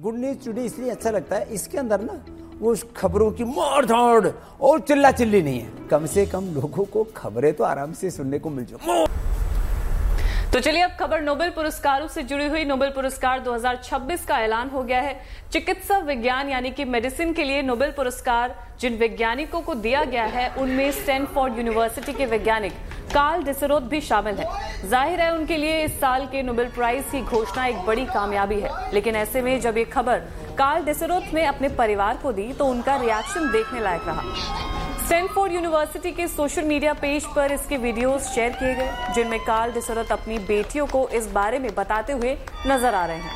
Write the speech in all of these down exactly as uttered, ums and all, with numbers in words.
Good news today इसलिए अच्छा लगता है, इसके अंदर ना वो खबरों की मार धाड़ और चिल्ला चिल्ली नहीं है। कम से कम लोगों को खबरें तो आराम से सुनने को मिल जाए। तो चलिए अब खबर नोबेल पुरस्कारों से जुड़ी हुई। नोबेल पुरस्कार दो हज़ार छब्बीस का ऐलान हो गया है। चिकित्सा विज्ञान यानी कि मेडिसिन के लिए नोबेल पुरस्कार जिन वैज्ञानिकों को दिया गया है उनमें स्टैनफोर्ड यूनिवर्सिटी के वैज्ञानिक कार्ल डेसरोथ भी शामिल हैं। जाहिर है उनके लिए इस साल के नोबेल प्राइज की घोषणा एक बड़ी कामयाबी है, लेकिन ऐसे में जब ये खबर कार्ल डेसरोथ ने अपने परिवार को दी तो उनका रिएक्शन देखने लायक रहा। स्टैनफोर्ड यूनिवर्सिटी के सोशल मीडिया पेज पर इसके वीडियोस शेयर किए गए, जिनमें कार्ल डेसरोथ अपनी बेटियों को इस बारे में बताते हुए नजर आ रहे हैं।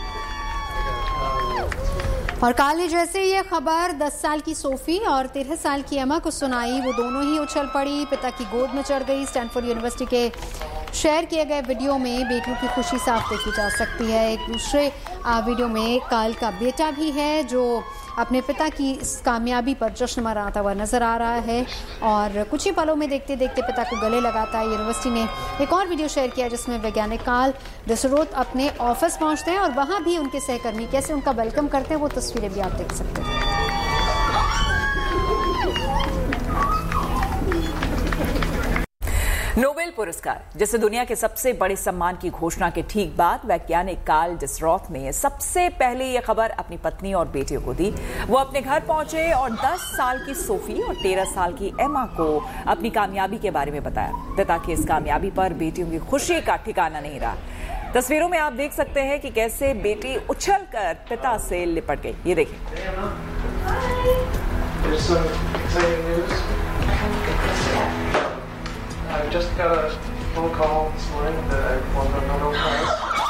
और कार्ल ने जैसे ये खबर दस साल की सोफी और तेरह साल की एमा को सुनाई, वो दोनों ही उछल पड़ी, पिता की गोद में चढ़ गई। स्टैनफोर्ड यूनिवर्सिटी के शेयर किए गए वीडियो में बेटियों की खुशी साफ देखी जा सकती है। एक दूसरे वीडियो में कार्ल का बेटा भी है जो अपने पिता की इस कामयाबी पर जश्न मनाता हुआ नजर आ रहा है और कुछ ही पलों में देखते देखते पिता को गले लगाता है। यूनिवर्सिटी ने एक और वीडियो शेयर किया जिसमें वैज्ञानिक कार्ल डेसरोथ अपने ऑफिस पहुंचते हैं और वहां भी उनके सहकर्मी कैसे उनका वेलकम करते हैं, वो तस्वीरें भी आप देख सकते हैं। नोबेल पुरस्कार जैसे दुनिया के सबसे बड़े सम्मान की घोषणा के ठीक बाद वैज्ञानिक कार्ल डेसरोथ ने सबसे पहले यह खबर अपनी पत्नी और बेटियों को दी। वो अपने घर पहुंचे और दस साल की सोफी और तेरह साल की एमा को अपनी कामयाबी के बारे में बताया। पिता की इस कामयाबी पर बेटियों की खुशी का ठिकाना नहीं रहा। तस्वीरों में आप देख सकते हैं कि कैसे बेटी उछलकर पिता से लिपट गई। ये देखिए। I just got a phone call this morning that I won the Nobel Prize.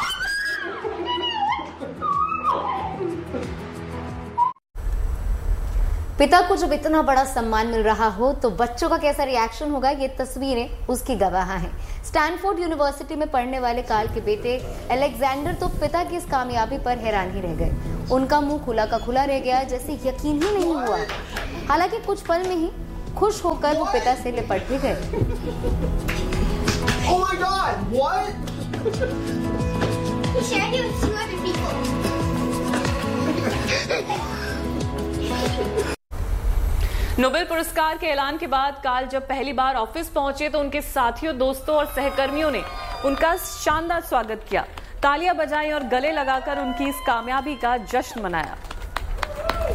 पिता को जब इतना बड़ा सम्मान मिल रहा हो तो बच्चों का कैसा रिएक्शन होगा, ये तस्वीरें उसकी गवाह हैं। स्टैनफोर्ड यूनिवर्सिटी में पढ़ने वाले कार्ल के बेटे अलेक्जेंडर तो पिता की इस कामयाबी पर हैरान ही रह गए। उनका मुंह खुला का खुला रह गया, जैसे यकीन ही नहीं हुआ। हालांकि कुछ पल में ही खुश होकर वो पिता से लिपट भी गए। Oh my God! What? He shared it with two other people. Nobel पुरस्कार के ऐलान के बाद कार्ल जब पहली बार ऑफिस पहुंचे तो उनके साथियों, दोस्तों और सहकर्मियों ने उनका शानदार स्वागत किया, तालियां बजाई और गले लगाकर उनकी इस कामयाबी का जश्न मनाया।